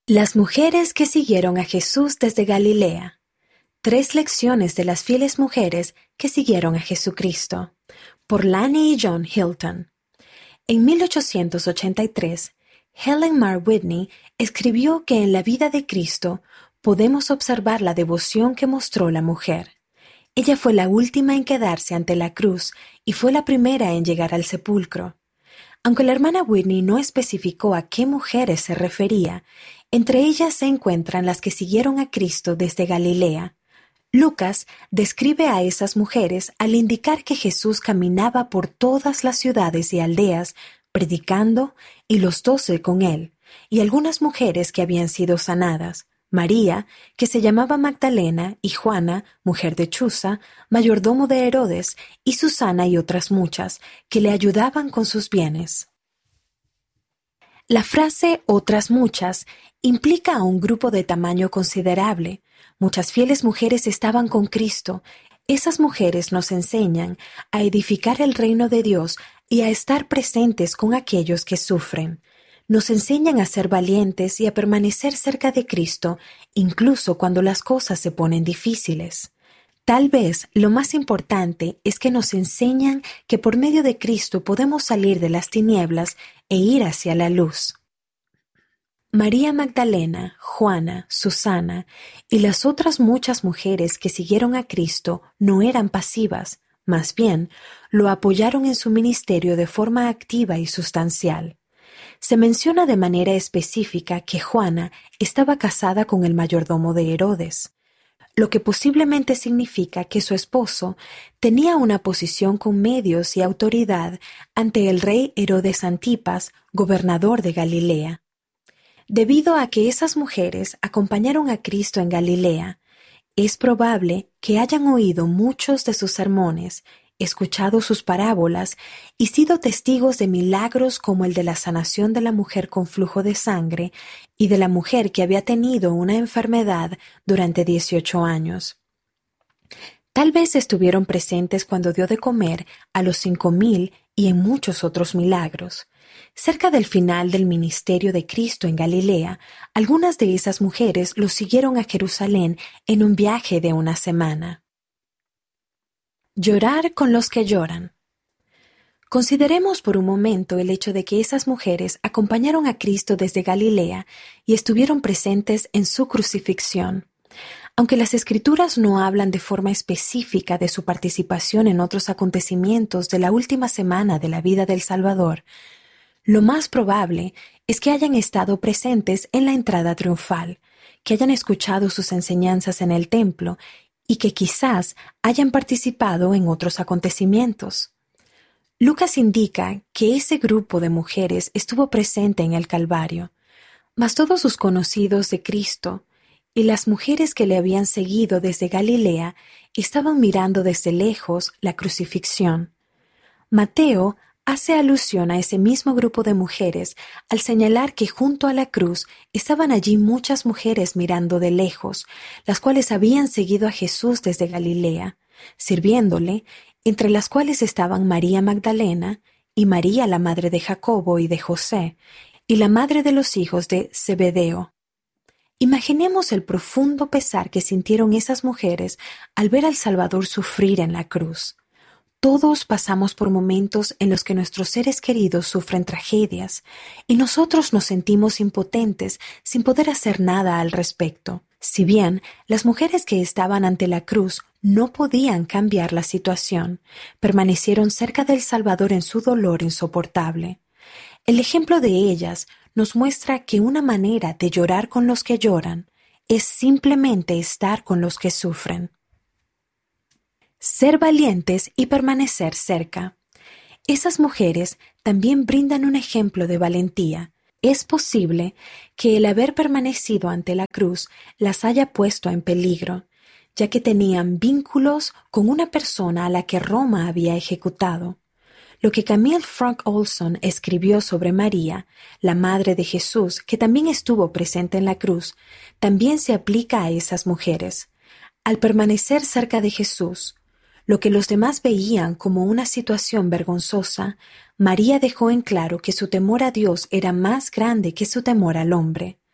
Las mujeres que siguieron a Jesús desde Galilea. 3 lecciones de las fieles mujeres que siguieron a Jesucristo. Por Lani y John Hilton. En 1883, Helen Mar Whitney escribió que en la vida de Cristo podemos observar la devoción que mostró la mujer. Ella fue la última en quedarse ante la cruz y fue la primera en llegar al sepulcro. Aunque la hermana Whitney no especificó a qué mujeres se refería, entre ellas se encuentran las que siguieron a Cristo desde Galilea. Lucas describe a esas mujeres al indicar que Jesús caminaba por todas las ciudades y aldeas, predicando, y los 12 con él, y algunas mujeres que habían sido sanadas: María, que se llamaba Magdalena, y Juana, mujer de Chuza, mayordomo de Herodes, y Susana y otras muchas, que le ayudaban con sus bienes. La frase «otras muchas» implica a un grupo de tamaño considerable. Muchas fieles mujeres estaban con Cristo. Esas mujeres nos enseñan a edificar el reino de Dios y a estar presentes con aquellos que sufren. Nos enseñan a ser valientes y a permanecer cerca de Cristo, incluso cuando las cosas se ponen difíciles. Tal vez lo más importante es que nos enseñan que por medio de Cristo podemos salir de las tinieblas e ir hacia la luz. María Magdalena, Juana, Susana y las otras muchas mujeres que siguieron a Cristo no eran pasivas, más bien lo apoyaron en su ministerio de forma activa y sustancial. Se menciona de manera específica que Juana estaba casada con el mayordomo de Herodes, lo que posiblemente significa que su esposo tenía una posición con medios y autoridad ante el rey Herodes Antipas, gobernador de Galilea. Debido a que esas mujeres acompañaron a Cristo en Galilea, es probable que hayan oído muchos de sus sermones, escuchado sus parábolas y sido testigos de milagros como el de la sanación de la mujer con flujo de sangre y de la mujer que había tenido una enfermedad durante 18 años. Tal vez estuvieron presentes cuando dio de comer a los 5,000 y en muchos otros milagros. Cerca del final del ministerio de Cristo en Galilea, algunas de esas mujeres lo siguieron a Jerusalén en un viaje de una semana. Llorar con los que lloran. Consideremos por un momento el hecho de que esas mujeres acompañaron a Cristo desde Galilea y estuvieron presentes en su crucifixión. Aunque las Escrituras no hablan de forma específica de su participación en otros acontecimientos de la última semana de la vida del Salvador, lo más probable es que hayan estado presentes en la entrada triunfal, que hayan escuchado sus enseñanzas en el templo y que quizás hayan participado en otros acontecimientos. Lucas indica que ese grupo de mujeres estuvo presente en el Calvario, mas todos sus conocidos de Cristo y las mujeres que le habían seguido desde Galilea estaban mirando desde lejos la crucifixión. Mateo hace alusión a ese mismo grupo de mujeres al señalar que junto a la cruz estaban allí muchas mujeres mirando de lejos, las cuales habían seguido a Jesús desde Galilea, sirviéndole, entre las cuales estaban María Magdalena y María la madre de Jacobo y de José, y la madre de los hijos de Zebedeo. Imaginemos el profundo pesar que sintieron esas mujeres al ver al Salvador sufrir en la cruz. Todos pasamos por momentos en los que nuestros seres queridos sufren tragedias y nosotros nos sentimos impotentes sin poder hacer nada al respecto. Si bien las mujeres que estaban ante la cruz no podían cambiar la situación, permanecieron cerca del Salvador en su dolor insoportable. El ejemplo de ellas nos muestra que una manera de llorar con los que lloran es simplemente estar con los que sufren. Ser valientes y permanecer cerca. Esas mujeres también brindan un ejemplo de valentía. Es posible que el haber permanecido ante la cruz las haya puesto en peligro, ya que tenían vínculos con una persona a la que Roma había ejecutado. Lo que Camille Frank Olson escribió sobre María, la madre de Jesús, que también estuvo presente en la cruz, también se aplica a esas mujeres. Al permanecer cerca de Jesús, lo que los demás veían como una situación vergonzosa, María dejó en claro que su temor a Dios era más grande que su temor al hombre.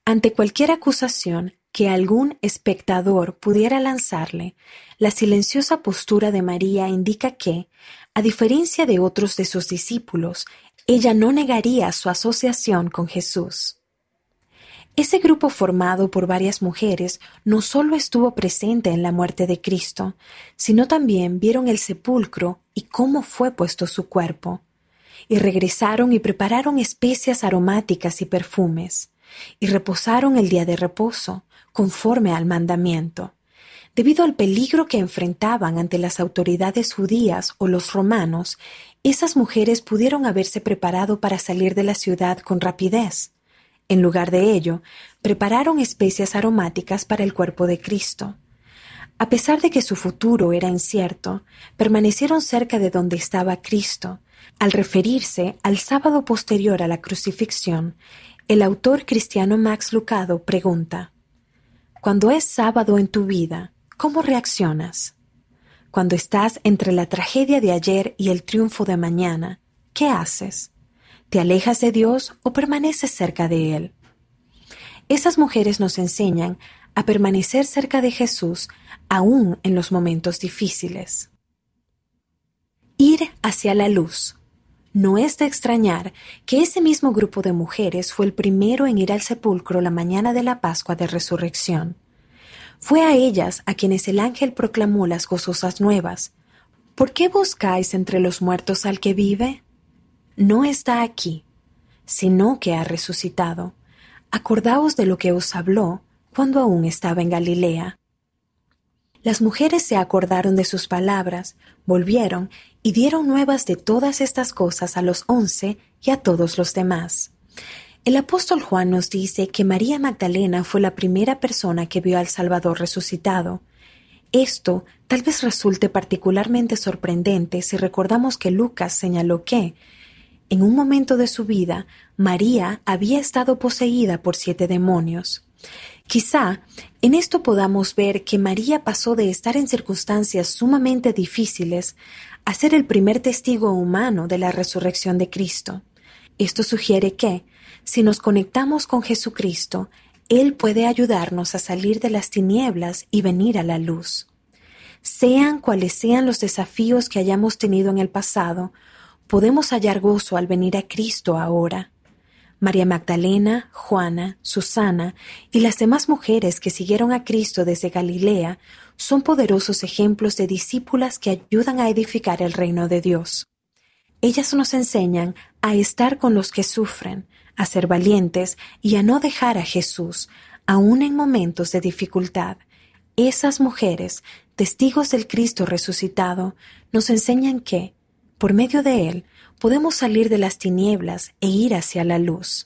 Ante cualquier acusación que algún espectador pudiera lanzarle, la silenciosa postura de María indica que, a diferencia de otros de sus discípulos, ella no negaría su asociación con Jesús. Ese grupo formado por varias mujeres no solo estuvo presente en la muerte de Cristo, sino también vieron el sepulcro y cómo fue puesto su cuerpo. Y regresaron y prepararon especias aromáticas y perfumes, y reposaron el día de reposo, conforme al mandamiento. Debido al peligro que enfrentaban ante las autoridades judías o los romanos, esas mujeres pudieron haberse preparado para salir de la ciudad con rapidez. En lugar de ello, prepararon especias aromáticas para el cuerpo de Cristo. A pesar de que su futuro era incierto, permanecieron cerca de donde estaba Cristo. Al referirse al sábado posterior a la crucifixión, el autor cristiano Max Lucado pregunta: cuando es sábado en tu vida, ¿cómo reaccionas? Cuando estás entre la tragedia de ayer y el triunfo de mañana, ¿qué haces? ¿Te alejas de Dios o permaneces cerca de Él? Esas mujeres nos enseñan a permanecer cerca de Jesús aún en los momentos difíciles. Ir hacia la luz. No es de extrañar que ese mismo grupo de mujeres fue el primero en ir al sepulcro la mañana de la Pascua de Resurrección. Fue a ellas a quienes el ángel proclamó las gozosas nuevas. ¿Por qué buscáis entre los muertos al que vive? No está aquí, sino que ha resucitado. Acordaos de lo que os habló cuando aún estaba en Galilea. Las mujeres se acordaron de sus palabras, volvieron y dieron nuevas de todas estas cosas a los 11 y a todos los demás. El apóstol Juan nos dice que María Magdalena fue la primera persona que vio al Salvador resucitado. Esto tal vez resulte particularmente sorprendente si recordamos que Lucas señaló que, en un momento de su vida, María había estado poseída por 7 demonios. Quizá en esto podamos ver que María pasó de estar en circunstancias sumamente difíciles a ser el primer testigo humano de la resurrección de Cristo. Esto sugiere que, si nos conectamos con Jesucristo, Él puede ayudarnos a salir de las tinieblas y venir a la luz. Sean cuales sean los desafíos que hayamos tenido en el pasado, podemos hallar gozo al venir a Cristo ahora. María Magdalena, Juana, Susana y las demás mujeres que siguieron a Cristo desde Galilea son poderosos ejemplos de discípulas que ayudan a edificar el reino de Dios. Ellas nos enseñan a estar con los que sufren, a ser valientes y a no dejar a Jesús, aun en momentos de dificultad. Esas mujeres, testigos del Cristo resucitado, nos enseñan que, por medio de Él, podemos salir de las tinieblas e ir hacia la luz.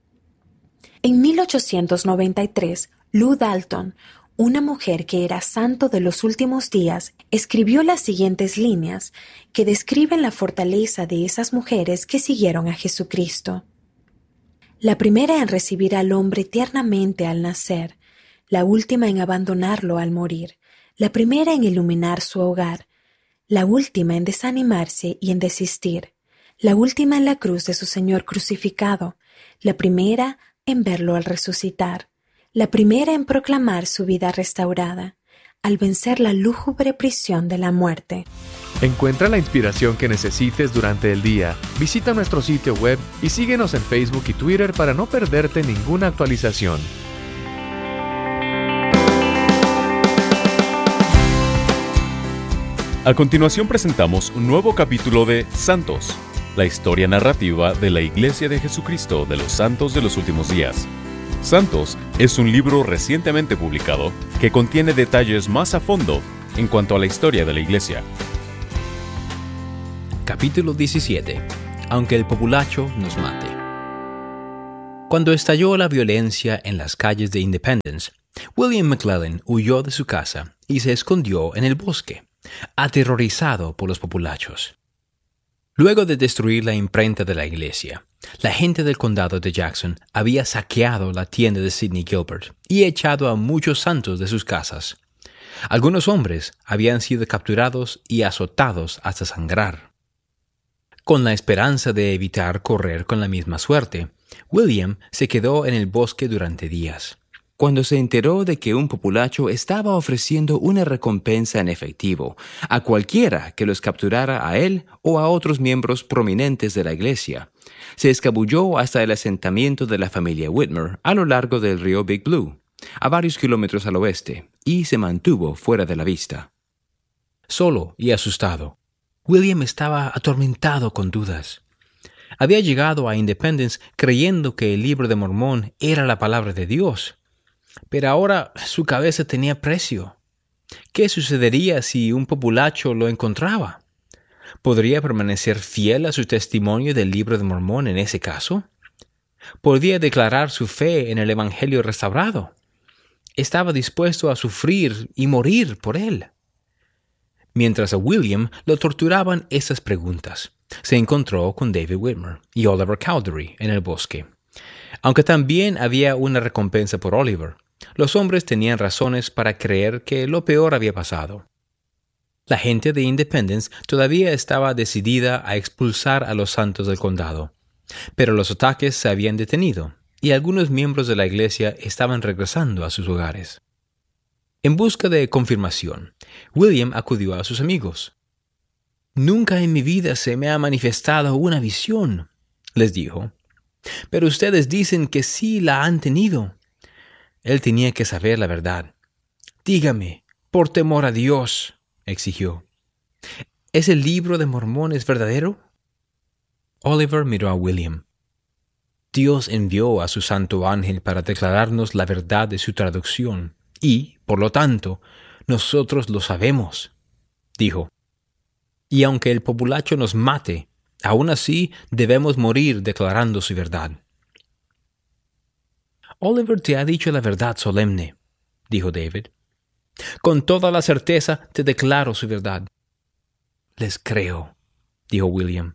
En 1893, Lou Dalton, una mujer que era santo de los últimos días, escribió las siguientes líneas que describen la fortaleza de esas mujeres que siguieron a Jesucristo. La primera en recibir al hombre tiernamente al nacer, la última en abandonarlo al morir, la primera en iluminar su hogar, la última en desanimarse y en desistir, la última en la cruz de su Señor crucificado, la primera en verlo al resucitar, la primera en proclamar su vida restaurada, al vencer la lúgubre prisión de la muerte. Encuentra la inspiración que necesites durante el día. Visita nuestro sitio web y síguenos en Facebook y Twitter para no perderte ninguna actualización. A continuación presentamos un nuevo capítulo de Santos, la historia narrativa de la Iglesia de Jesucristo de los Santos de los Últimos Días. Santos es un libro recientemente publicado que contiene detalles más a fondo en cuanto a la historia de la Iglesia. Capítulo 17. Aunque el populacho nos mate. Cuando estalló la violencia en las calles de Independence, William McLellin huyó de su casa y se escondió en el bosque, aterrorizado por los populachos. Luego de destruir la imprenta de la iglesia, la gente del condado de Jackson había saqueado la tienda de Sidney Gilbert y echado a muchos santos de sus casas. Algunos hombres habían sido capturados y azotados hasta sangrar. Con la esperanza de evitar correr con la misma suerte, William se quedó en el bosque durante días. Cuando se enteró de que un populacho estaba ofreciendo una recompensa en efectivo a cualquiera que los capturara a él o a otros miembros prominentes de la iglesia, se escabulló hasta el asentamiento de la familia Whitmer a lo largo del río Big Blue, a varios kilómetros al oeste, y se mantuvo fuera de la vista. Solo y asustado, William estaba atormentado con dudas. Había llegado a Independence creyendo que el Libro de Mormón era la palabra de Dios, pero ahora su cabeza tenía precio. ¿Qué sucedería si un populacho lo encontraba? ¿Podría permanecer fiel a su testimonio del Libro de Mormón en ese caso? ¿Podría declarar su fe en el Evangelio restaurado? Estaba dispuesto a sufrir y morir por él. Mientras a William lo torturaban estas preguntas, se encontró con David Whitmer y Oliver Cowdery en el bosque. Aunque también había una recompensa por Oliver, los hombres tenían razones para creer que lo peor había pasado. La gente de Independence todavía estaba decidida a expulsar a los santos del condado, pero los ataques se habían detenido y algunos miembros de la iglesia estaban regresando a sus hogares. En busca de confirmación, William acudió a sus amigos. «Nunca en mi vida se me ha manifestado una visión», les dijo, «pero ustedes dicen que sí la han tenido». Él tenía que saber la verdad. «Dígame, por temor a Dios», exigió. «¿Es el Libro de Mormón verdadero?» Oliver miró a William. «Dios envió a su santo ángel para declararnos la verdad de su traducción, y, por lo tanto, nosotros lo sabemos», dijo. «Y aunque el populacho nos mate, aún así debemos morir declarando su verdad». «Oliver te ha dicho la verdad solemne», dijo David. «Con toda la certeza te declaro su verdad». «Les creo», dijo William.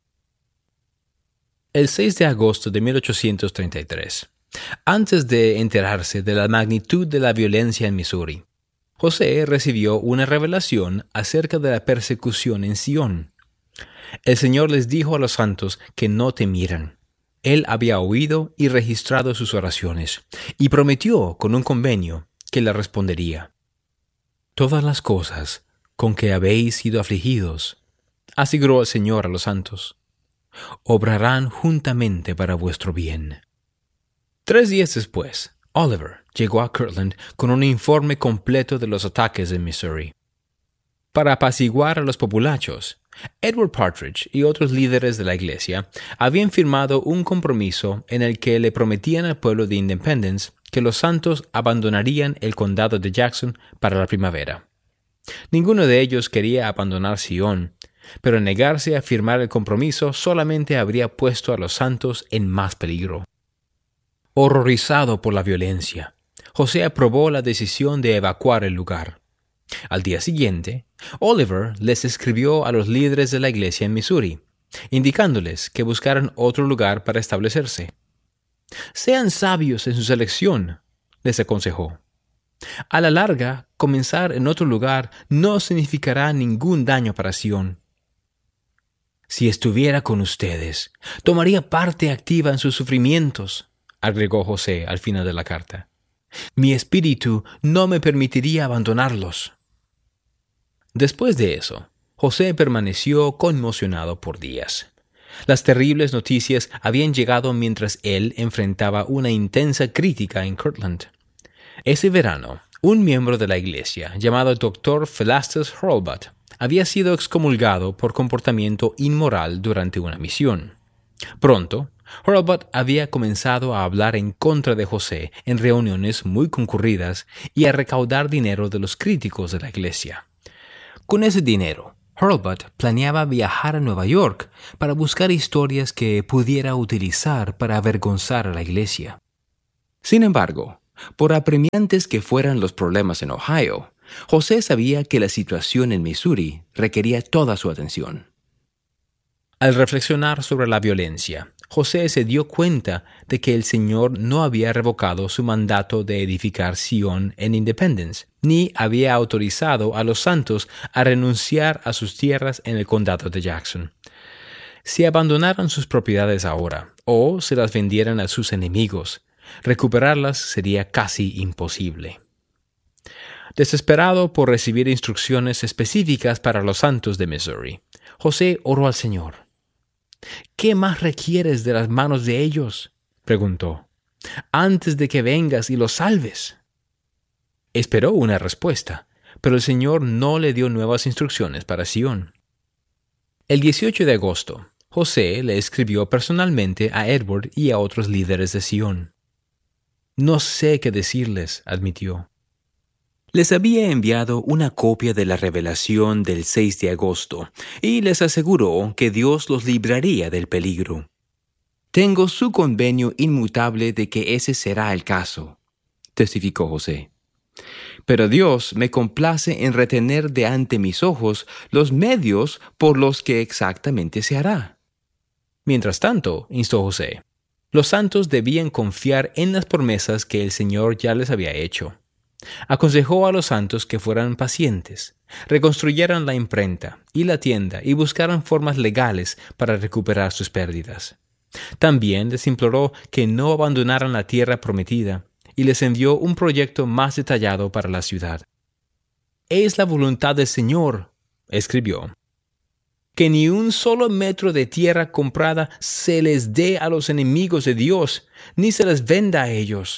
El 6 de agosto de 1833, antes de enterarse de la magnitud de la violencia en Missouri, José recibió una revelación acerca de la persecución en Sion. El Señor les dijo a los santos que no temieran. Él había oído y registrado sus oraciones, y prometió con un convenio que le respondería. «Todas las cosas con que habéis sido afligidos», aseguró el Señor a los santos, «obrarán juntamente para vuestro bien». 3 días después, Oliver llegó a Kirtland con un informe completo de los ataques en Missouri. Para apaciguar a los populachos, Edward Partridge y otros líderes de la iglesia habían firmado un compromiso en el que le prometían al pueblo de Independence que los santos abandonarían el condado de Jackson para la primavera. Ninguno de ellos quería abandonar Sion, pero negarse a firmar el compromiso solamente habría puesto a los santos en más peligro. Horrorizado por la violencia, José aprobó la decisión de evacuar el lugar. Al día siguiente, Oliver les escribió a los líderes de la iglesia en Missouri, indicándoles que buscaran otro lugar para establecerse. «Sean sabios en su selección», les aconsejó. «A la larga, comenzar en otro lugar no significará ningún daño para Sion. Si estuviera con ustedes, tomaría parte activa en sus sufrimientos», agregó José al final de la carta. «Mi espíritu no me permitiría abandonarlos». Después de eso, José permaneció conmocionado por días. Las terribles noticias habían llegado mientras él enfrentaba una intensa crítica en Kirtland. Ese verano, un miembro de la iglesia, llamado Dr. Philastus Hurlbut, había sido excomulgado por comportamiento inmoral durante una misión. Pronto, Hurlbut había comenzado a hablar en contra de José en reuniones muy concurridas y a recaudar dinero de los críticos de la iglesia. Con ese dinero, Hurlbut planeaba viajar a Nueva York para buscar historias que pudiera utilizar para avergonzar a la iglesia. Sin embargo, por apremiantes que fueran los problemas en Ohio, José sabía que la situación en Missouri requería toda su atención. Al reflexionar sobre la violencia, José se dio cuenta de que el Señor no había revocado su mandato de edificar Sion en Independence, ni había autorizado a los santos a renunciar a sus tierras en el condado de Jackson. Si abandonaran sus propiedades ahora, o se las vendieran a sus enemigos. Recuperarlas sería casi imposible. Desesperado por recibir instrucciones específicas para los santos de Missouri, José oró al Señor. «¿Qué más requieres de las manos de ellos?», preguntó, «antes de que vengas y los salves». Esperó una respuesta, pero el Señor no le dio nuevas instrucciones para Sion. El 18 de agosto, José le escribió personalmente a Edward y a otros líderes de Sion. «No sé qué decirles», admitió. Les había enviado una copia de la revelación del 6 de agosto y les aseguró que Dios los libraría del peligro. «Tengo su convenio inmutable de que ese será el caso», testificó José. «Pero Dios me complace en retener de ante mis ojos los medios por los que exactamente se hará». Mientras tanto, instó José, los santos debían confiar en las promesas que el Señor ya les había hecho. Aconsejó a los santos que fueran pacientes, reconstruyeran la imprenta y la tienda y buscaran formas legales para recuperar sus pérdidas. También les imploró que no abandonaran la tierra prometida y les envió un proyecto más detallado para la ciudad. «Es la voluntad del Señor», escribió, «que ni un solo metro de tierra comprada se les dé a los enemigos de Dios, ni se les venda a ellos».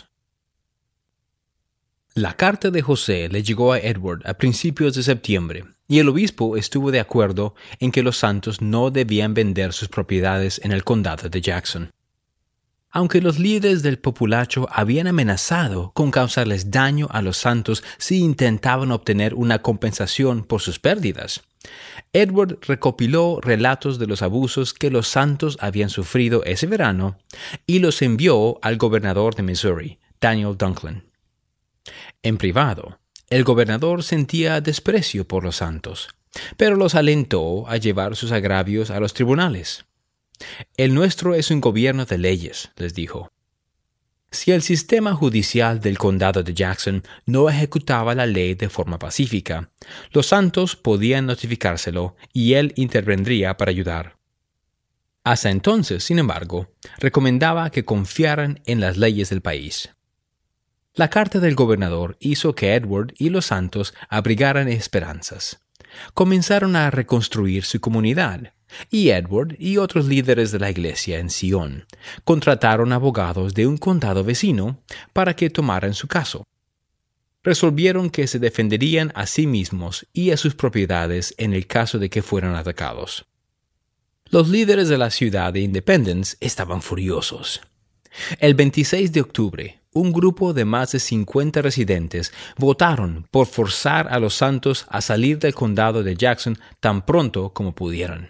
La carta de José le llegó a Edward a principios de septiembre, y el obispo estuvo de acuerdo en que los santos no debían vender sus propiedades en el condado de Jackson. Aunque los líderes del populacho habían amenazado con causarles daño a los santos si intentaban obtener una compensación por sus pérdidas, Edward recopiló relatos de los abusos que los santos habían sufrido ese verano y los envió al gobernador de Missouri, Daniel Dunklin. En privado, el gobernador sentía desprecio por los santos, pero los alentó a llevar sus agravios a los tribunales. «El nuestro es un gobierno de leyes», les dijo. Si el sistema judicial del condado de Jackson no ejecutaba la ley de forma pacífica, los santos podían notificárselo y él intervendría para ayudar. Hasta entonces, sin embargo, recomendaba que confiaran en las leyes del país. La carta del gobernador hizo que Edward y los santos abrigaran esperanzas. Comenzaron a reconstruir su comunidad, y Edward y otros líderes de la iglesia en Sion contrataron abogados de un condado vecino para que tomaran su caso. Resolvieron que se defenderían a sí mismos y a sus propiedades en el caso de que fueran atacados. Los líderes de la ciudad de Independence estaban furiosos. El 26 de octubre, un grupo de más de 50 residentes votaron por forzar a los santos a salir del condado de Jackson tan pronto como pudieran.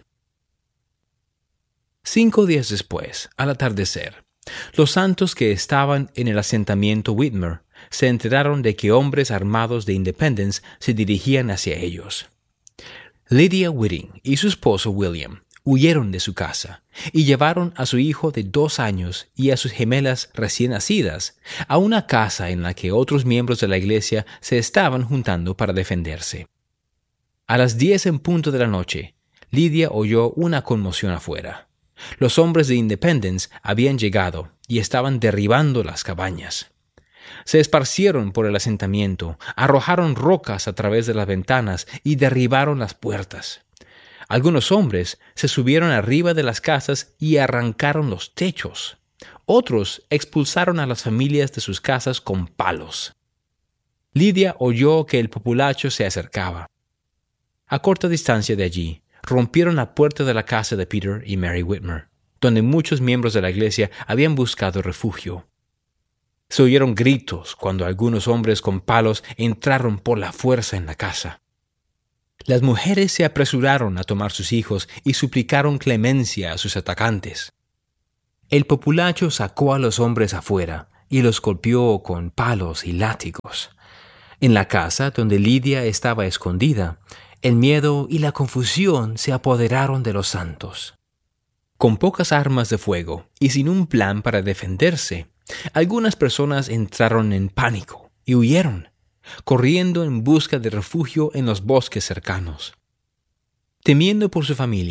5 días después, al atardecer, los santos que estaban en el asentamiento Whitmer se enteraron de que hombres armados de Independence se dirigían hacia ellos. Lydia Whiting y su esposo William huyeron de su casa y llevaron a su hijo de 2 años y a sus gemelas recién nacidas a una casa en la que otros miembros de la iglesia se estaban juntando para defenderse. A las 10 en punto de la noche, Lydia oyó una conmoción afuera. Los hombres de Independence habían llegado y estaban derribando las cabañas. Se esparcieron por el asentamiento, arrojaron rocas a través de las ventanas y derribaron las puertas. Algunos hombres se subieron arriba de las casas y arrancaron los techos. Otros expulsaron a las familias de sus casas con palos. Lydia oyó que el populacho se acercaba. A corta distancia de allí, rompieron la puerta de la casa de Peter y Mary Whitmer, donde muchos miembros de la iglesia habían buscado refugio. Se oyeron gritos cuando algunos hombres con palos entraron por la fuerza en la casa. Las mujeres se apresuraron a tomar sus hijos y suplicaron clemencia a sus atacantes. El populacho sacó a los hombres afuera y los golpeó con palos y látigos. En la casa donde Lydia estaba escondida, el miedo y la confusión se apoderaron de los santos. Con pocas armas de fuego y sin un plan para defenderse, algunas personas entraron en pánico y huyeron, corriendo en busca de refugio en los bosques cercanos. Temiendo por su familia,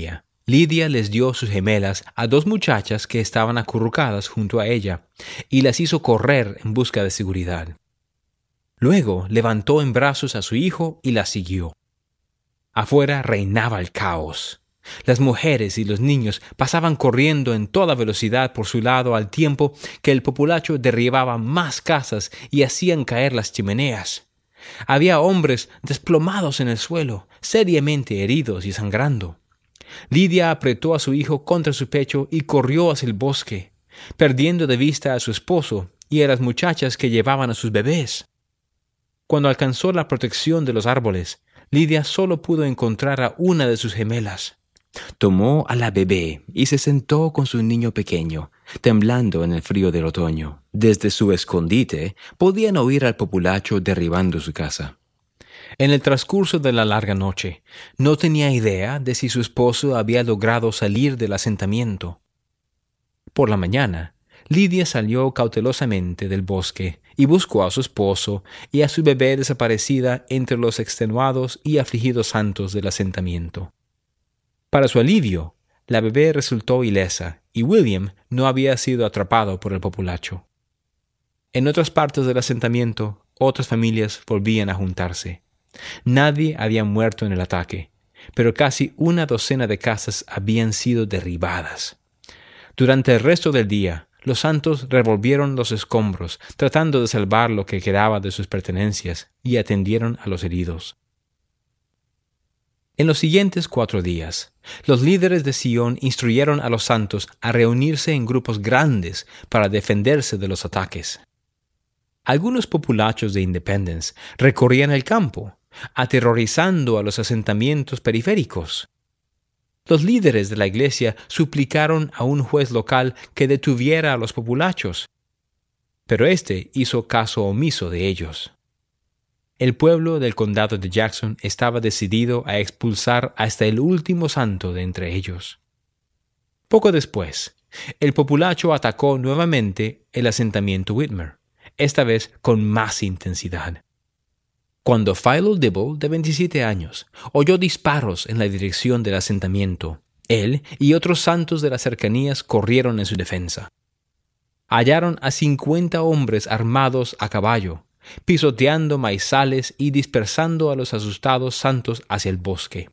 Lidia les dio sus gemelas a 2 muchachas que estaban acurrucadas junto a ella, y las hizo correr en busca de seguridad. Luego levantó en brazos a su hijo y la siguió. Afuera reinaba el caos. Las mujeres y los niños pasaban corriendo en toda velocidad por su lado al tiempo que el populacho derribaba más casas y hacían caer las chimeneas. Había hombres desplomados en el suelo, seriamente heridos y sangrando. Lidia apretó a su hijo contra su pecho y corrió hacia el bosque, perdiendo de vista a su esposo y a las muchachas que llevaban a sus bebés. Cuando alcanzó la protección de los árboles, Lidia solo pudo encontrar a una de sus gemelas. Tomó a la bebé y se sentó con su niño pequeño, temblando en el frío del otoño. Desde su escondite podían oír al populacho derribando su casa. En el transcurso de la larga noche, no tenía idea de si su esposo había logrado salir del asentamiento. Por la mañana, Lidia salió cautelosamente del bosque y buscó a su esposo y a su bebé desaparecida entre los extenuados y afligidos santos del asentamiento. Para su alivio, la bebé resultó ilesa y William no había sido atrapado por el populacho. En otras partes del asentamiento, otras familias volvían a juntarse. Nadie había muerto en el ataque, pero casi una docena de casas habían sido derribadas. Durante el resto del día, los santos revolvieron los escombros, tratando de salvar lo que quedaba de sus pertenencias, y atendieron a los heridos. En los siguientes 4 días, los líderes de Sion instruyeron a los santos a reunirse en grupos grandes para defenderse de los ataques. Algunos populachos de Independence recorrían el campo, aterrorizando a los asentamientos periféricos. Los líderes de la iglesia suplicaron a un juez local que detuviera a los populachos, pero éste hizo caso omiso de ellos. El pueblo del condado de Jackson estaba decidido a expulsar hasta el último santo de entre ellos. Poco después, el populacho atacó nuevamente el asentamiento Whitmer, esta vez con más intensidad. Cuando Philo Dibble, de 27 años, oyó disparos en la dirección del asentamiento, él y otros santos de las cercanías corrieron en su defensa. Hallaron a 50 hombres armados a caballo, pisoteando maizales y dispersando a los asustados santos hacia el bosque.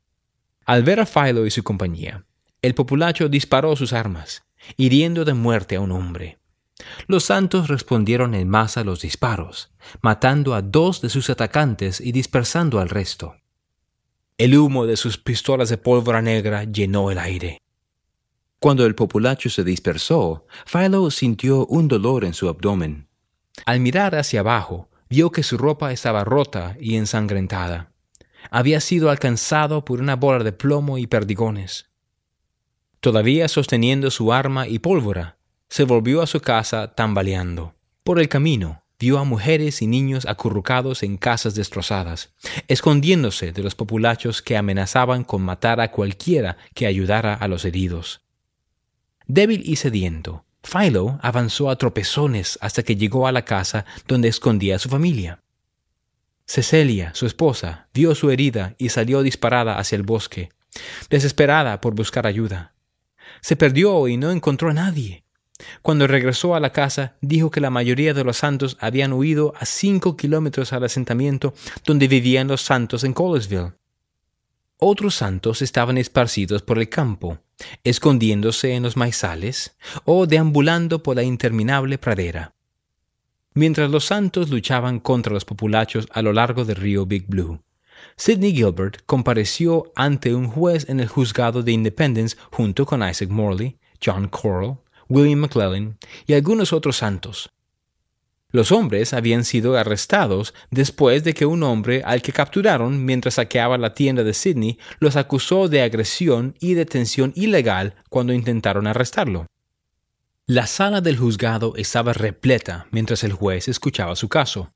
Al ver a Philo y su compañía, el populacho disparó sus armas, hiriendo de muerte a un hombre. Los santos respondieron en masa a los disparos, matando a 2 de sus atacantes y dispersando al resto. El humo de sus pistolas de pólvora negra llenó el aire. Cuando el populacho se dispersó, Philo sintió un dolor en su abdomen. Al mirar hacia abajo, vio que su ropa estaba rota y ensangrentada. Había sido alcanzado por una bola de plomo y perdigones. Todavía sosteniendo su arma y pólvora, se volvió a su casa tambaleando. Por el camino, vio a mujeres y niños acurrucados en casas destrozadas, escondiéndose de los populachos que amenazaban con matar a cualquiera que ayudara a los heridos. Débil y sediento, Philo avanzó a tropezones hasta que llegó a la casa donde escondía a su familia. Cecilia, su esposa, vio su herida y salió disparada hacia el bosque, desesperada por buscar ayuda. Se perdió y no encontró a nadie. Cuando regresó a la casa, dijo que la mayoría de los santos habían huido a 5 kilómetros al asentamiento donde vivían los santos en Colesville. Otros santos estaban esparcidos por el campo, escondiéndose en los maizales o deambulando por la interminable pradera. Mientras los santos luchaban contra los populachos a lo largo del río Big Blue, Sidney Gilbert compareció ante un juez en el juzgado de Independence junto con Isaac Morley, John Corll, William McLellin y algunos otros santos. Los hombres habían sido arrestados después de que un hombre al que capturaron mientras saqueaba la tienda de Sidney los acusó de agresión y detención ilegal cuando intentaron arrestarlo. La sala del juzgado estaba repleta mientras el juez escuchaba su caso.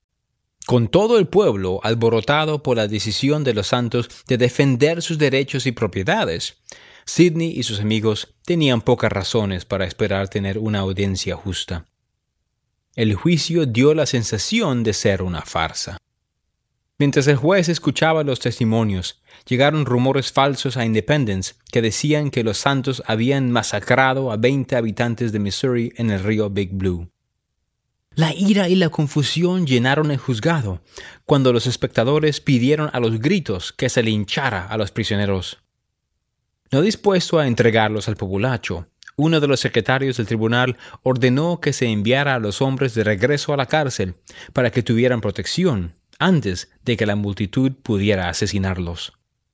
Con todo el pueblo alborotado por la decisión de los santos de defender sus derechos y propiedades, Sidney y sus amigos tenían pocas razones para esperar tener una audiencia justa. El juicio dio la sensación de ser una farsa. Mientras el juez escuchaba los testimonios, llegaron rumores falsos a Independence que decían que los santos habían masacrado a 20 habitantes de Missouri en el río Big Blue. La ira y la confusión llenaron el juzgado cuando los espectadores pidieron a los gritos que se linchara a los prisioneros. No dispuesto a entregarlos al populacho, uno de los secretarios del tribunal ordenó que se enviara a los hombres de regreso a la cárcel para que tuvieran protección antes de que la multitud pudiera asesinarlos.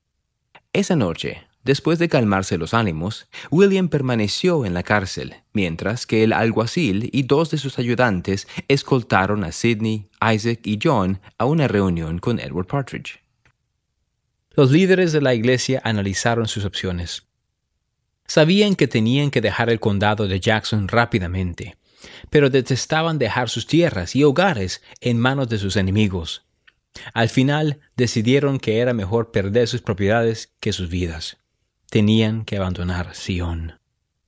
Esa noche, después de calmarse los ánimos, William permaneció en la cárcel, mientras que el alguacil y 2 de sus ayudantes escoltaron a Sidney, Isaac y John a una reunión con Edward Partridge. Los líderes de la iglesia analizaron sus opciones. Sabían que tenían que dejar el condado de Jackson rápidamente, pero detestaban dejar sus tierras y hogares en manos de sus enemigos. Al final, decidieron que era mejor perder sus propiedades que sus vidas. Tenían que abandonar Sion.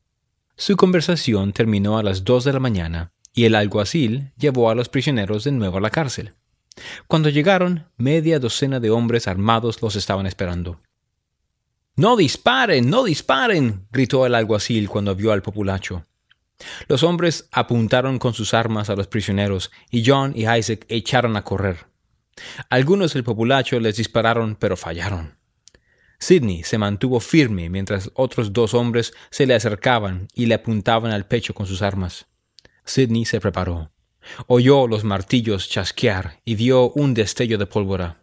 Su conversación terminó a las 2 de la mañana y el alguacil llevó a los prisioneros de nuevo a la cárcel. Cuando llegaron, media docena de hombres armados los estaban esperando. «¡No disparen! ¡No disparen!», gritó el alguacil cuando vio al populacho. Los hombres apuntaron con sus armas a los prisioneros y John y Isaac echaron a correr. Algunos del populacho les dispararon, pero fallaron. Sidney se mantuvo firme mientras otros 2 hombres se le acercaban y le apuntaban al pecho con sus armas. Sidney se preparó. Oyó los martillos chasquear y vio un destello de pólvora.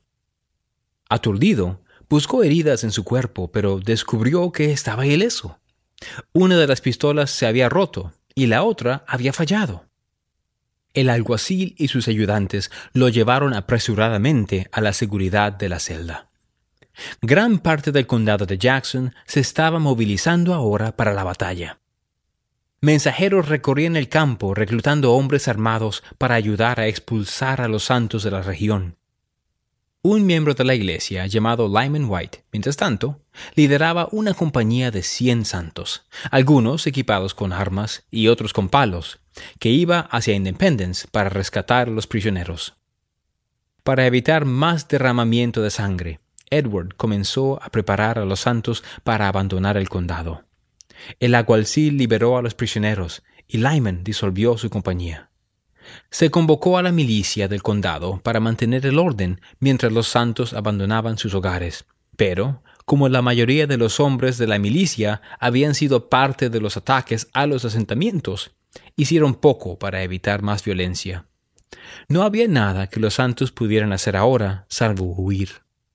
Aturdido, buscó heridas en su cuerpo, pero descubrió que estaba ileso. Una de las pistolas se había roto y la otra había fallado. El alguacil y sus ayudantes lo llevaron apresuradamente a la seguridad de la celda. Gran parte del condado de Jackson se estaba movilizando ahora para la batalla. Mensajeros recorrían el campo reclutando hombres armados para ayudar a expulsar a los santos de la región. Un miembro de la iglesia llamado Lyman White, mientras tanto, lideraba una compañía de 100 santos, algunos equipados con armas y otros con palos, que iba hacia Independence para rescatar a los prisioneros. Para evitar más derramamiento de sangre, Edward comenzó a preparar a los santos para abandonar el condado. El alguacil liberó a los prisioneros y Lyman disolvió su compañía. Se convocó a la milicia del condado para mantener el orden mientras los santos abandonaban sus hogares, pero, como la mayoría de los hombres de la milicia habían sido parte de los ataques a los asentamientos, hicieron poco para evitar más violencia. No había nada que los santos pudieran hacer ahora salvo huir.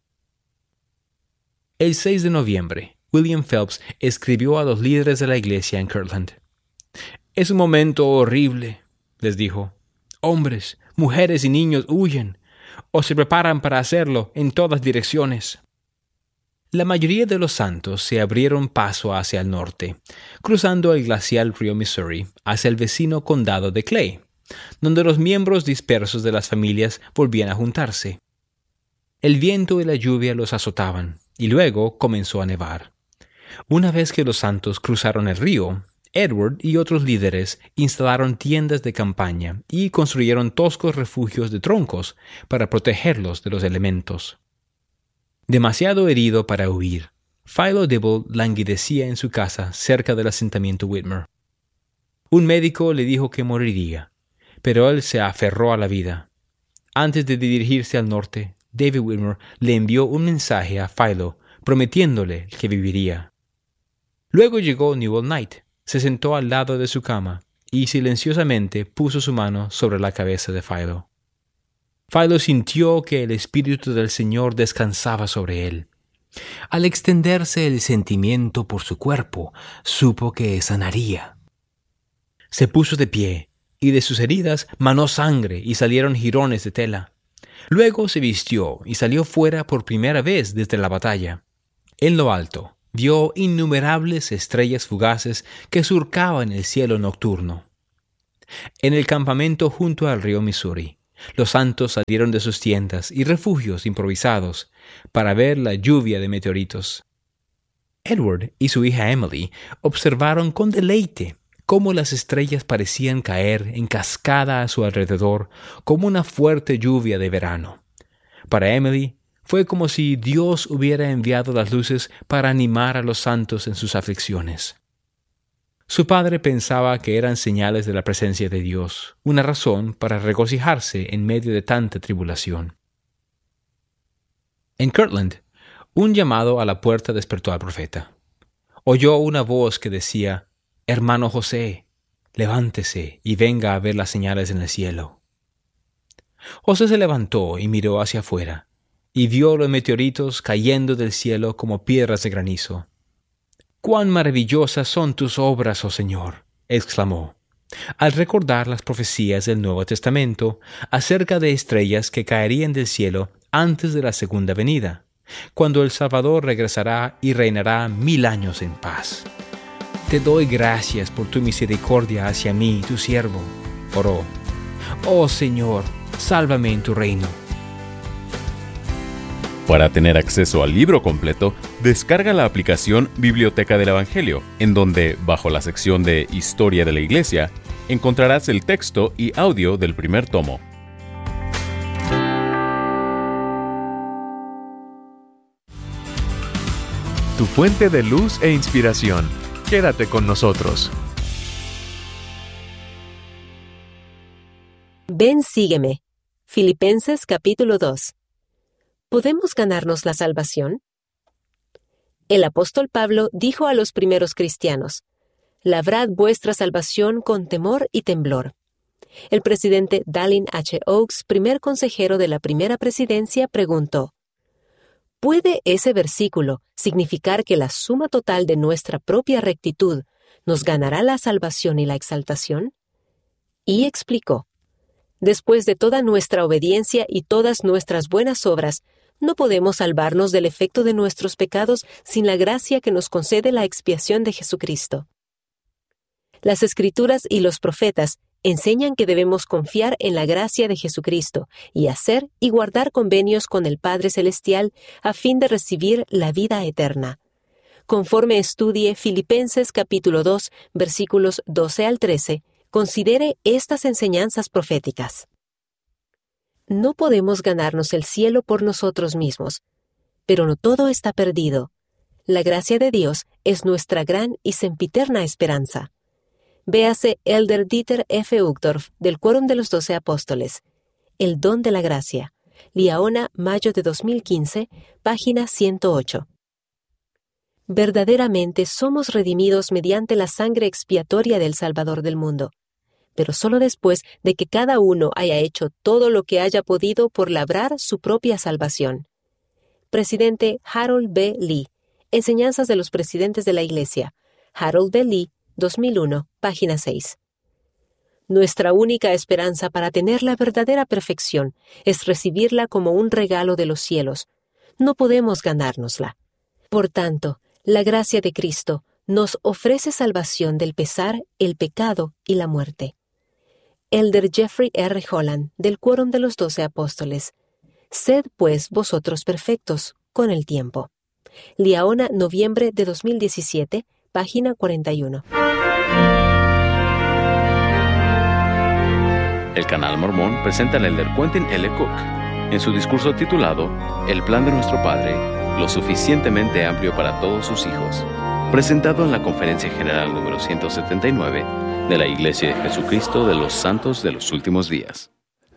El 6 de noviembre, William Phelps escribió a los líderes de la iglesia en Kirtland. «Es un momento horrible», les dijo. «Hombres, mujeres y niños huyen o se preparan para hacerlo en todas direcciones». La mayoría de los santos se abrieron paso hacia el norte, cruzando el glacial río Missouri hacia el vecino condado de Clay, donde los miembros dispersos de las familias volvían a juntarse. El viento y la lluvia los azotaban, y luego comenzó a nevar. Una vez que los santos cruzaron el río, Edward y otros líderes instalaron tiendas de campaña y construyeron toscos refugios de troncos para protegerlos de los elementos. Demasiado herido para huir, Philo Dibble languidecía en su casa cerca del asentamiento Whitmer. Un médico le dijo que moriría, pero él se aferró a la vida. Antes de dirigirse al norte, David Whitmer le envió un mensaje a Philo prometiéndole que viviría. Luego llegó Newell Knight, se sentó al lado de su cama y silenciosamente puso su mano sobre la cabeza de Philo. Philo sintió que el Espíritu del Señor descansaba sobre él. Al extenderse el sentimiento por su cuerpo, supo que sanaría. Se puso de pie y de sus heridas manó sangre y salieron jirones de tela. Luego se vistió y salió fuera por primera vez desde la batalla. En lo alto, vio innumerables estrellas fugaces que surcaban el cielo nocturno. En el campamento junto al río Missouri, los santos salieron de sus tiendas y refugios improvisados para ver la lluvia de meteoritos. Edward y su hija Emily observaron con deleite cómo las estrellas parecían caer en cascada a su alrededor como una fuerte lluvia de verano. Para Emily, fue como si Dios hubiera enviado las luces para animar a los santos en sus aflicciones. Su padre pensaba que eran señales de la presencia de Dios, una razón para regocijarse en medio de tanta tribulación. En Kirtland, un llamado a la puerta despertó al profeta. Oyó una voz que decía: «Hermano José, levántese y venga a ver las señales en el cielo». José se levantó y miró hacia afuera, y vio los meteoritos cayendo del cielo como piedras de granizo. «¡Cuán maravillosas son tus obras, oh Señor!», exclamó, al recordar las profecías del Nuevo Testamento acerca de estrellas que caerían del cielo antes de la segunda venida, cuando el Salvador regresará y reinará 1000 años en paz. «Te doy gracias por tu misericordia hacia mí, tu siervo», oró. «Oh Señor, sálvame en tu reino». Para tener acceso al libro completo, descarga la aplicación Biblioteca del Evangelio, en donde, bajo la sección de Historia de la Iglesia, encontrarás el texto y audio del primer tomo. Tu fuente de luz e inspiración. Quédate con nosotros. Ven, sígueme. Filipenses capítulo 2. ¿Podemos ganarnos la salvación? El apóstol Pablo dijo a los primeros cristianos: «Labrad vuestra salvación con temor y temblor». El presidente Dallin H. Oaks, primer consejero de la primera presidencia, preguntó: ¿puede ese versículo significar que la suma total de nuestra propia rectitud nos ganará la salvación y la exaltación? Y explicó: después de toda nuestra obediencia y todas nuestras buenas obras, no podemos salvarnos del efecto de nuestros pecados sin la gracia que nos concede la expiación de Jesucristo. Las Escrituras y los profetas enseñan que debemos confiar en la gracia de Jesucristo y hacer y guardar convenios con el Padre Celestial a fin de recibir la vida eterna. Conforme estudie Filipenses capítulo 2, versículos 12 al 13, considere estas enseñanzas proféticas. No podemos ganarnos el cielo por nosotros mismos, pero no todo está perdido. La gracia de Dios es nuestra gran y sempiterna esperanza. Véase Elder Dieter F. Uchtdorf, del Quórum de los 12 Apóstoles. El don de la gracia. Liaona, mayo de 2015, página 108. Verdaderamente somos redimidos mediante la sangre expiatoria del Salvador del mundo, pero solo después de que cada uno haya hecho todo lo que haya podido por labrar su propia salvación. Presidente Harold B. Lee. Enseñanzas de los presidentes de la Iglesia. Harold B. Lee, 2001, página 6. Nuestra única esperanza para tener la verdadera perfección es recibirla como un regalo de los cielos. No podemos ganárnosla. Por tanto, la gracia de Cristo nos ofrece salvación del pesar, el pecado y la muerte. Elder Jeffrey R. Holland, del Quórum de los 12 Apóstoles. Sed, pues, vosotros perfectos, con el tiempo. Liaona, noviembre de 2017, página 41. El Canal Mormón presenta al Elder Quentin L. Cook en su discurso titulado El plan de nuestro Padre, lo suficientemente amplio para todos sus hijos, presentado en la Conferencia General número 179 de la Iglesia de Jesucristo de los Santos de los Últimos Días.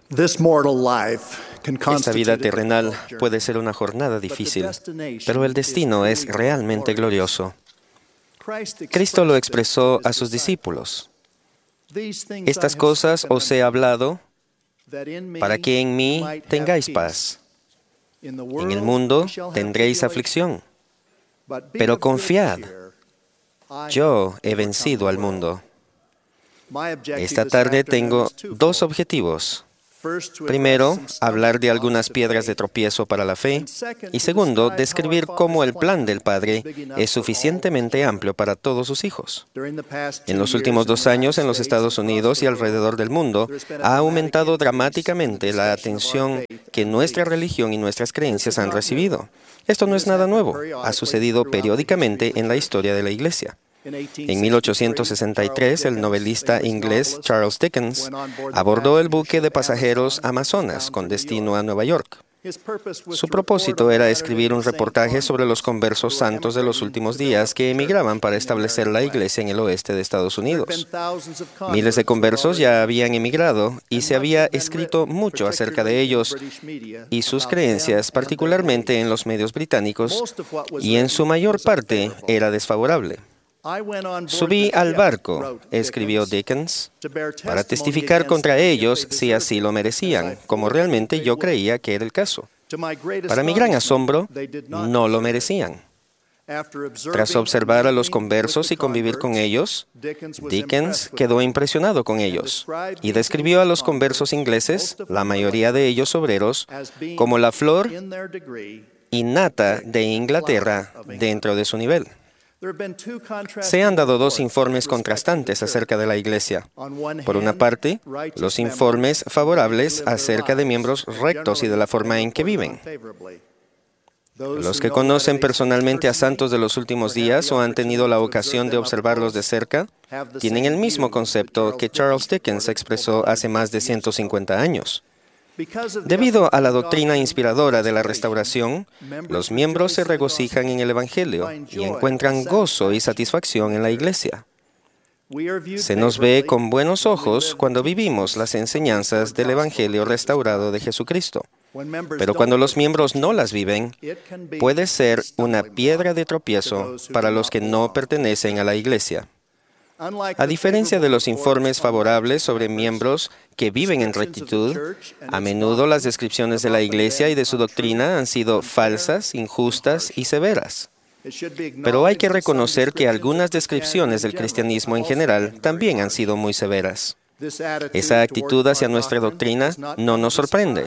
Esta vida terrenal puede ser una jornada difícil, pero el destino es realmente glorioso. Cristo lo expresó a sus discípulos. Estas cosas os he hablado para que en mí tengáis paz. En el mundo tendréis aflicción, pero confiad, yo he vencido al mundo. Esta tarde tengo dos objetivos. Primero, hablar de algunas piedras de tropiezo para la fe, y segundo, describir cómo el plan del Padre es suficientemente amplio para todos sus hijos. En los últimos 2 años, en los Estados Unidos y alrededor del mundo, ha aumentado dramáticamente la atención que nuestra religión y nuestras creencias han recibido. Esto no es nada nuevo, ha sucedido periódicamente en la historia de la Iglesia. En 1863, el novelista inglés Charles Dickens abordó el buque de pasajeros Amazonas con destino a Nueva York. Su propósito era escribir un reportaje sobre los conversos santos de los últimos días que emigraban para establecer la iglesia en el oeste de Estados Unidos. Miles de conversos ya habían emigrado y se había escrito mucho acerca de ellos y sus creencias, particularmente en los medios británicos, y en su mayor parte era desfavorable. Subí al barco, escribió Dickens, para testificar contra ellos si así lo merecían, como realmente yo creía que era el caso. Para mi gran asombro, no lo merecían. Tras observar a los conversos y convivir con ellos, Dickens quedó impresionado con ellos y describió a los conversos ingleses, la mayoría de ellos obreros, como la flor innata de Inglaterra dentro de su nivel. Se han dado dos informes contrastantes acerca de la Iglesia. Por una parte, los informes favorables acerca de miembros rectos y de la forma en que viven. Los que conocen personalmente a santos de los últimos días o han tenido la ocasión de observarlos de cerca, tienen el mismo concepto que Charles Dickens expresó hace más de 150 años. Debido a la doctrina inspiradora de la restauración, los miembros se regocijan en el Evangelio y encuentran gozo y satisfacción en la Iglesia. Se nos ve con buenos ojos cuando vivimos las enseñanzas del Evangelio restaurado de Jesucristo. Pero cuando los miembros no las viven, puede ser una piedra de tropiezo para los que no pertenecen a la Iglesia. A diferencia de los informes favorables sobre miembros que viven en rectitud, a menudo las descripciones de la Iglesia y de su doctrina han sido falsas, injustas y severas. Pero hay que reconocer que algunas descripciones del cristianismo en general también han sido muy severas. Esa actitud hacia nuestra doctrina no nos sorprende.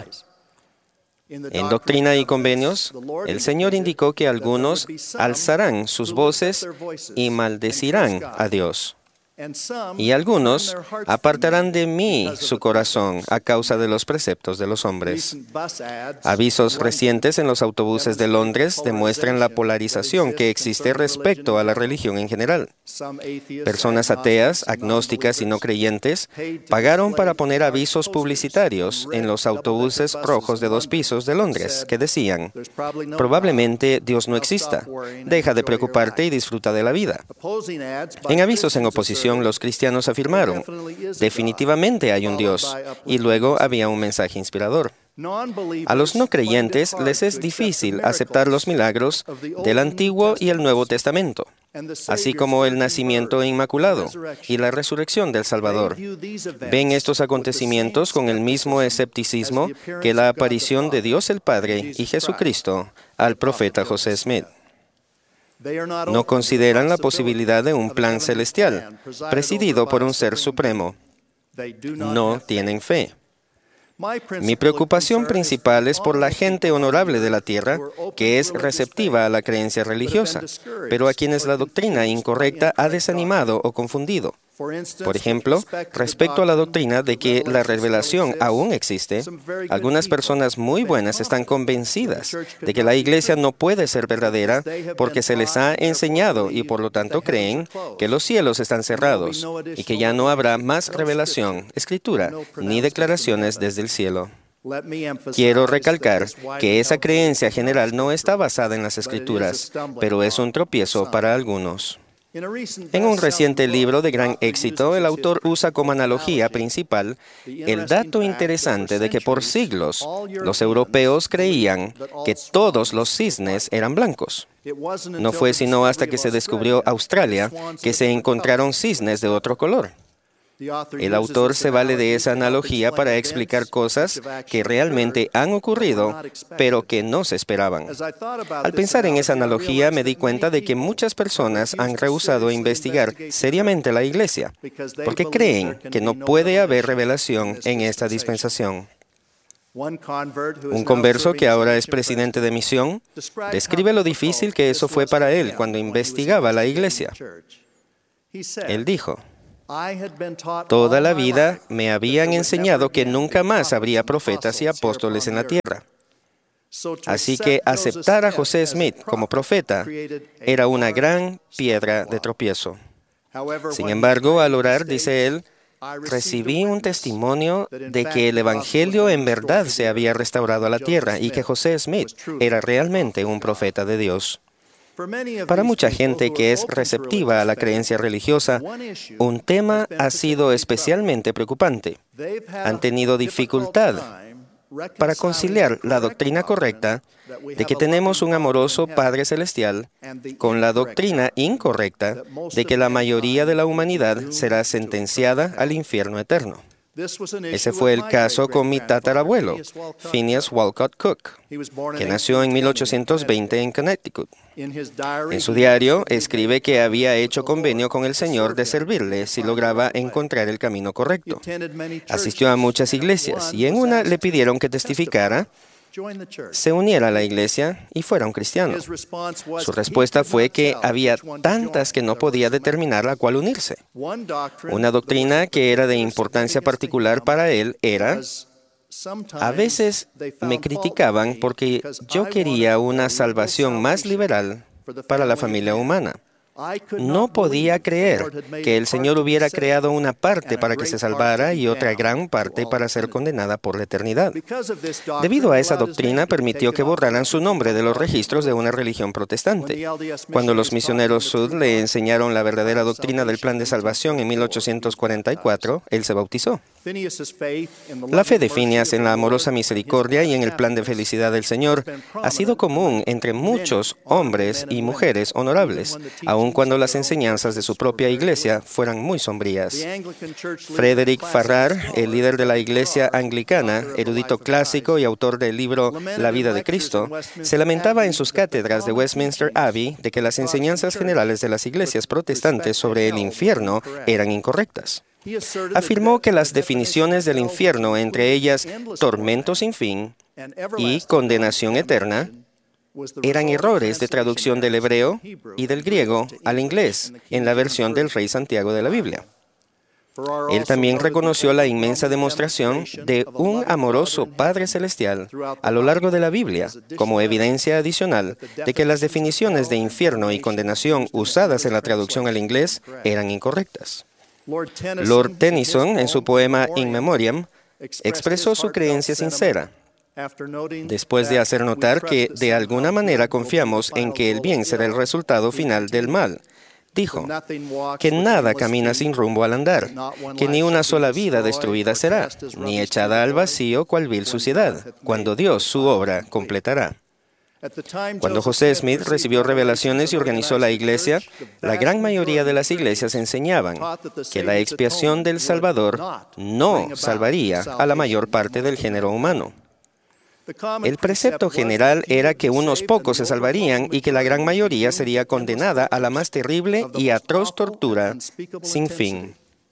En Doctrina y Convenios, el Señor indicó que algunos alzarán sus voces y maldecirán a Dios. Y algunos apartarán de mí su corazón a causa de los preceptos de los hombres. Avisos recientes en los autobuses de Londres demuestran la polarización que existe respecto a la religión en general. Personas ateas, agnósticas y no creyentes pagaron para poner avisos publicitarios en los autobuses rojos de 2 pisos de Londres que decían: probablemente Dios no exista, deja de preocuparte y disfruta de la vida. En avisos en oposición, los cristianos afirmaron: definitivamente hay un Dios, y luego había un mensaje inspirador. A los no creyentes les es difícil aceptar los milagros del Antiguo y el Nuevo Testamento, así como el nacimiento inmaculado y la resurrección del Salvador. Ven estos acontecimientos con el mismo escepticismo que la aparición de Dios el Padre y Jesucristo al profeta José Smith. No consideran la posibilidad de un plan celestial, presidido por un ser supremo. No tienen fe. Mi preocupación principal es por la gente honorable de la tierra que es receptiva a la creencia religiosa, pero a quienes la doctrina incorrecta ha desanimado o confundido. Por ejemplo, respecto a la doctrina de que la revelación aún existe, algunas personas muy buenas están convencidas de que la Iglesia no puede ser verdadera porque se les ha enseñado y por lo tanto creen que los cielos están cerrados y que ya no habrá más revelación, escritura, ni declaraciones desde el cielo. Quiero recalcar que esa creencia general no está basada en las Escrituras, pero es un tropiezo para algunos. En un reciente libro de gran éxito, el autor usa como analogía principal el dato interesante de que por siglos los europeos creían que todos los cisnes eran blancos. No fue sino hasta que se descubrió Australia que se encontraron cisnes de otro color. El autor se vale de esa analogía para explicar cosas que realmente han ocurrido, pero que no se esperaban. Al pensar en esa analogía, me di cuenta de que muchas personas han rehusado investigar seriamente la Iglesia, porque creen que no puede haber revelación en esta dispensación. Un converso que ahora es presidente de misión describe lo difícil que eso fue para él cuando investigaba la Iglesia. Él dijo: toda la vida me habían enseñado que nunca más habría profetas y apóstoles en la tierra. Así que aceptar a José Smith como profeta era una gran piedra de tropiezo. Sin embargo, al orar, dice él, recibí un testimonio de que el Evangelio en verdad se había restaurado a la tierra y que José Smith era realmente un profeta de Dios. Para mucha gente que es receptiva a la creencia religiosa, un tema ha sido especialmente preocupante. Han tenido dificultad para conciliar la doctrina correcta de que tenemos un amoroso Padre Celestial con la doctrina incorrecta de que la mayoría de la humanidad será sentenciada al infierno eterno. Ese fue el caso con mi tatarabuelo, Phineas Walcott Cook, que nació en 1820 en Connecticut. En su diario escribe que había hecho convenio con el Señor de servirle si lograba encontrar el camino correcto. Asistió a muchas iglesias y en una le pidieron que testificara, se uniera a la iglesia y fuera un cristiano. Su respuesta fue que había tantas que no podía determinar a cuál unirse. Una doctrina que era de importancia particular para él era: a veces me criticaban porque yo quería una salvación más liberal para la familia humana. No podía creer que el Señor hubiera creado una parte para que se salvara y otra gran parte para ser condenada por la eternidad. Debido a esa doctrina, permitió que borraran su nombre de los registros de una religión protestante. Cuando los misioneros Sud le enseñaron la verdadera doctrina del plan de salvación en 1844, él se bautizó. La fe de Phineas en la amorosa misericordia y en el plan de felicidad del Señor ha sido común entre muchos hombres y mujeres honorables, aun cuando las enseñanzas de su propia iglesia fueran muy sombrías. Frederick Farrar, el líder de la iglesia anglicana, erudito clásico y autor del libro La vida de Cristo, se lamentaba en sus cátedras de Westminster Abbey de que las enseñanzas generales de las iglesias protestantes sobre el infierno eran incorrectas. Afirmó que las definiciones del infierno, entre ellas tormento sin fin y condenación eterna, eran errores de traducción del hebreo y del griego al inglés en la versión del Rey Santiago de la Biblia. Él también reconoció la inmensa demostración de un amoroso Padre Celestial a lo largo de la Biblia como evidencia adicional de que las definiciones de infierno y condenación usadas en la traducción al inglés eran incorrectas. Lord Tennyson, en su poema In Memoriam, expresó su creencia sincera, después de hacer notar que de alguna manera confiamos en que el bien será el resultado final del mal. Dijo que nada camina sin rumbo al andar, que ni una sola vida destruida será, ni echada al vacío cual vil suciedad, cuando Dios su obra completará. Cuando José Smith recibió revelaciones y organizó la iglesia, la gran mayoría de las iglesias enseñaban que la expiación del Salvador no salvaría a la mayor parte del género humano. El precepto general era que unos pocos se salvarían y que la gran mayoría sería condenada a la más terrible y atroz tortura sin fin.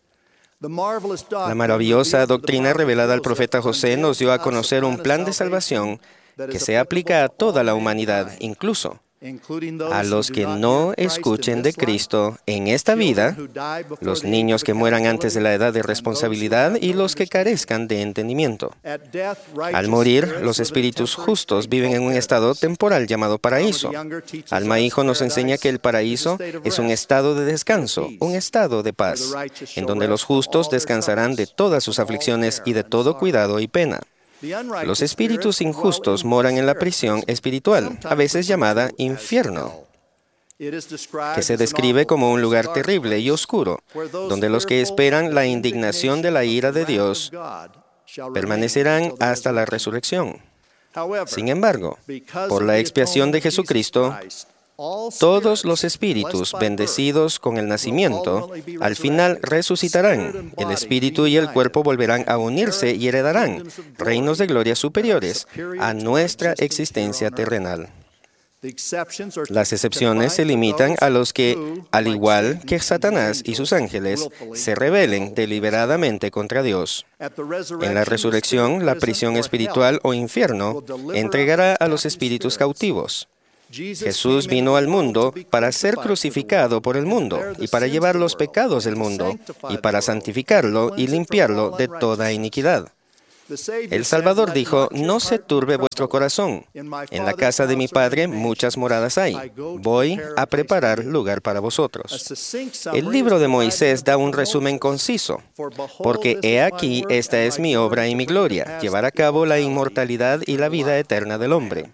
La maravillosa doctrina revelada al profeta José nos dio a conocer un plan de salvación que se aplica a toda la humanidad, incluso a los que no escuchen de Cristo en esta vida, los niños que mueran antes de la edad de responsabilidad y los que carezcan de entendimiento. Al morir, los espíritus justos viven en un estado temporal llamado paraíso. Alma Hijo nos enseña que el paraíso es un estado de descanso, un estado de paz, en donde los justos descansarán de todas sus aflicciones y de todo cuidado y pena. Los espíritus injustos moran en la prisión espiritual, a veces llamada infierno, que se describe como un lugar terrible y oscuro, donde los que esperan la indignación de la ira de Dios permanecerán hasta la resurrección. Sin embargo, por la expiación de Jesucristo, todos los espíritus bendecidos con el nacimiento, al final resucitarán. El espíritu y el cuerpo volverán a unirse y heredarán reinos de gloria superiores a nuestra existencia terrenal. Las excepciones se limitan a los que, al igual que Satanás y sus ángeles, se rebelen deliberadamente contra Dios. En la resurrección, la prisión espiritual o infierno entregará a los espíritus cautivos. Jesús vino al mundo para ser crucificado por el mundo y para llevar los pecados del mundo y para santificarlo y limpiarlo de toda iniquidad. El Salvador dijo, no se turbe vuestro corazón. En la casa de mi Padre muchas moradas hay. Voy a preparar lugar para vosotros. El libro de Moisés da un resumen conciso. Porque he aquí, esta es mi obra y mi gloria, llevar a cabo la inmortalidad y la vida eterna del hombre.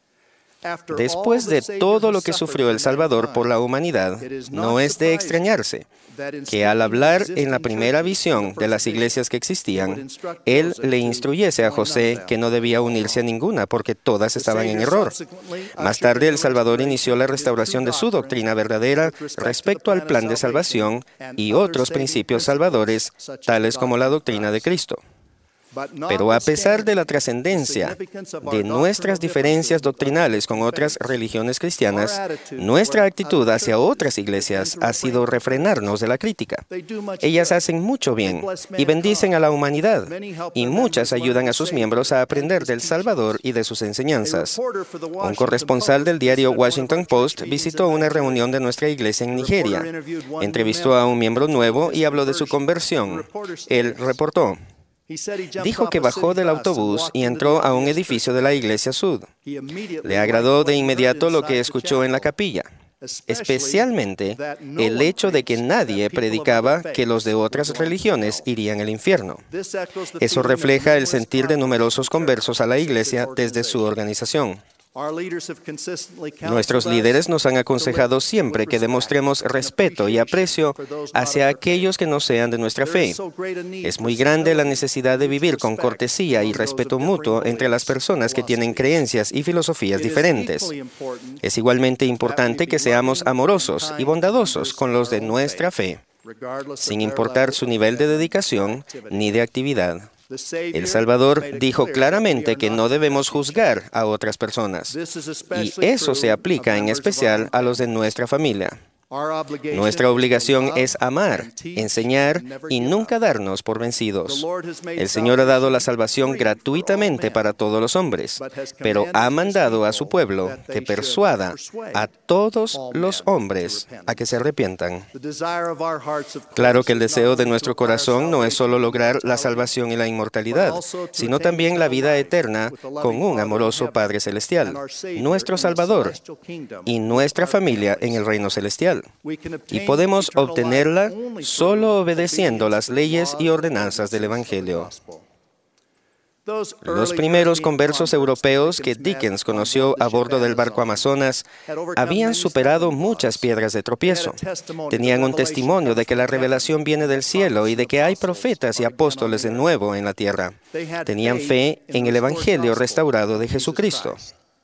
Después de todo lo que sufrió el Salvador por la humanidad, no es de extrañarse que al hablar en la primera visión de las iglesias que existían, Él le instruyese a José que no debía unirse a ninguna porque todas estaban en error. Más tarde, el Salvador inició la restauración de su doctrina verdadera respecto al plan de salvación y otros principios salvadores, tales como la doctrina de Cristo. Pero a pesar de la trascendencia de nuestras diferencias doctrinales con otras religiones cristianas, nuestra actitud hacia otras iglesias ha sido refrenarnos de la crítica. Ellas hacen mucho bien y bendicen a la humanidad, y muchas ayudan a sus miembros a aprender del Salvador y de sus enseñanzas. Un corresponsal del diario Washington Post visitó una reunión de nuestra iglesia en Nigeria. Entrevistó a un miembro nuevo y habló de su conversión. Él reportó: dijo que bajó del autobús y entró a un edificio de la Iglesia Sud. Le agradó de inmediato lo que escuchó en la capilla, especialmente el hecho de que nadie predicaba que los de otras religiones irían al infierno. Eso refleja el sentir de numerosos conversos a la Iglesia desde su organización. Nuestros líderes nos han aconsejado siempre que demostremos respeto y aprecio hacia aquellos que no sean de nuestra fe. Es muy grande la necesidad de vivir con cortesía y respeto mutuo entre las personas que tienen creencias y filosofías diferentes. Es igualmente importante que seamos amorosos y bondadosos con los de nuestra fe, sin importar su nivel de dedicación ni de actividad. El Salvador dijo claramente que no debemos juzgar a otras personas, y eso se aplica en especial a los de nuestra familia. Nuestra obligación es amar, enseñar y nunca darnos por vencidos. El Señor ha dado la salvación gratuitamente para todos los hombres, pero ha mandado a su pueblo que persuada a todos los hombres a que se arrepientan. Claro que el deseo de nuestro corazón no es solo lograr la salvación y la inmortalidad, sino también la vida eterna con un amoroso Padre Celestial, nuestro Salvador, y nuestra familia en el reino celestial. Y podemos obtenerla solo obedeciendo las leyes y ordenanzas del Evangelio. Los primeros conversos europeos que Dickens conoció a bordo del barco Amazonas habían superado muchas piedras de tropiezo. Tenían un testimonio de que la revelación viene del cielo y de que hay profetas y apóstoles de nuevo en la tierra. Tenían fe en el Evangelio restaurado de Jesucristo.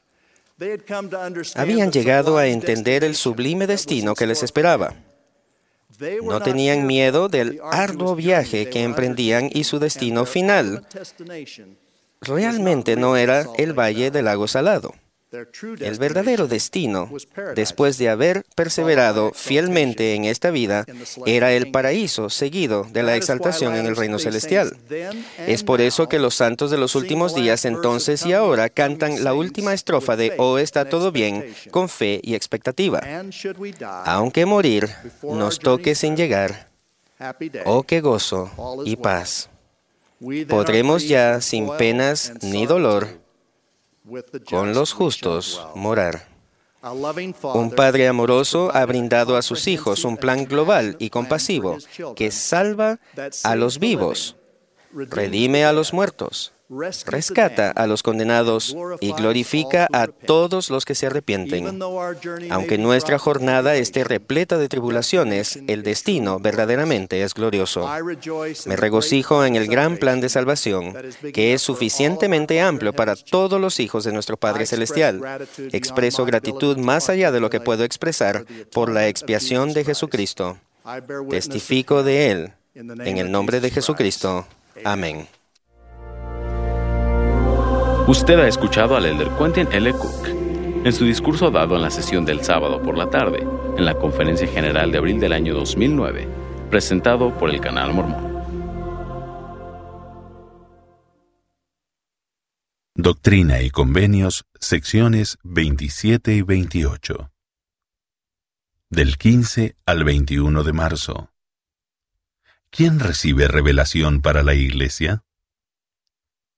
Habían llegado a entender el sublime destino que les esperaba. No tenían miedo del arduo viaje que emprendían y su destino final realmente no era el Valle del Lago Salado. El verdadero destino, después de haber perseverado fielmente en esta vida, era el paraíso seguido de la exaltación en el reino celestial. Es por eso que los santos de los últimos días, entonces y ahora, cantan la última estrofa de «Oh, está todo bien», con fe y expectativa. Aunque morir nos toque sin llegar, oh, qué gozo y paz. Podremos ya, sin penas ni dolor, con los justos morar. Un Padre amoroso ha brindado a sus hijos un plan global y compasivo que salva a los vivos, redime a los muertos, rescata a los condenados y glorifica a todos los que se arrepienten. Aunque nuestra jornada esté repleta de tribulaciones, el destino verdaderamente es glorioso. Me regocijo en el gran plan de salvación, que es suficientemente amplio para todos los hijos de nuestro Padre Celestial. Expreso gratitud más allá de lo que puedo expresar por la expiación de Jesucristo. Testifico de Él. En el nombre de Jesucristo. Amén. Usted ha escuchado al elder Quentin L. Cook en su discurso dado en la sesión del sábado por la tarde, en la Conferencia General de abril del año 2009, presentado por el Canal Mormón. Doctrina y Convenios, secciones 27 y 28. Del 15 al 21 de marzo. ¿Quién recibe revelación para la Iglesia?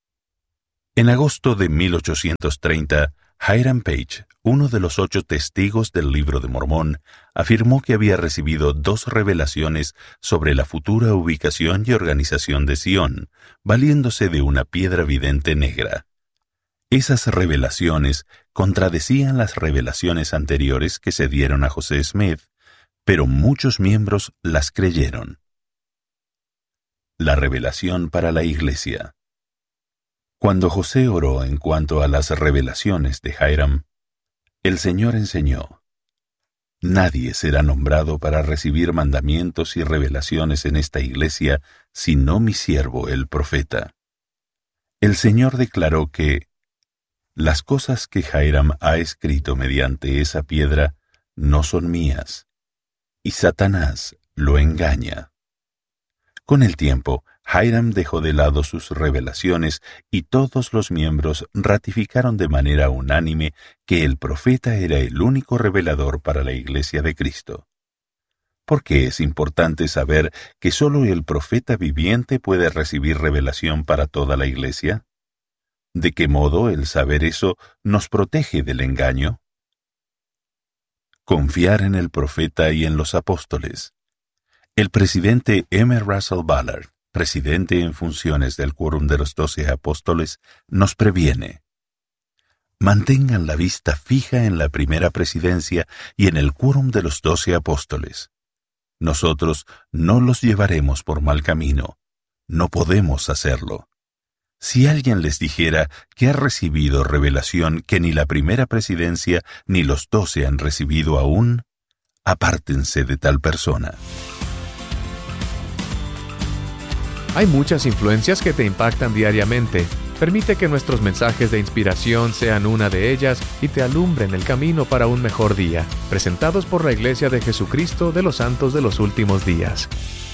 En agosto de 1830, Hiram Page, uno de los 8 testigos del Libro de Mormón, afirmó que había recibido 2 revelaciones sobre la futura ubicación y organización de Sion, valiéndose de una piedra vidente negra. Esas revelaciones contradecían las revelaciones anteriores que se dieron a José Smith, pero muchos miembros las creyeron. La revelación para la Iglesia. Cuando José oró en cuanto a las revelaciones de Hiram, el Señor enseñó: «Nadie será nombrado para recibir mandamientos y revelaciones en esta iglesia, sino mi siervo el profeta». El Señor declaró que las cosas que Hiram ha escrito mediante esa piedra no son mías, y Satanás lo engaña. Con el tiempo, Hiram dejó de lado sus revelaciones y todos los miembros ratificaron de manera unánime que el profeta era el único revelador para la Iglesia de Cristo. ¿Por qué es importante saber que solo el profeta viviente puede recibir revelación para toda la Iglesia? ¿De qué modo el saber eso nos protege del engaño? Confiar en el profeta y en los apóstoles. El presidente M. Russell Ballard, presidente en funciones del Quórum de los 12 Apóstoles, nos previene: mantengan la vista fija en la primera presidencia y en el Quórum de los 12 Apóstoles. Nosotros no los llevaremos por mal camino. No podemos hacerlo. Si alguien les dijera que ha recibido revelación que ni la primera presidencia ni los 12 han recibido aún, apártense de tal persona. Hay muchas influencias que te impactan diariamente. Permite que nuestros mensajes de inspiración sean una de ellas y te alumbren el camino para un mejor día. Presentados por la Iglesia de Jesucristo de los Santos de los Últimos Días.